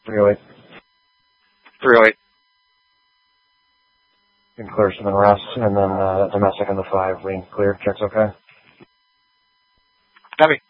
308. 308. Can clear some rest, and then domestic on the 5, lane clear. Checks okay? Copy.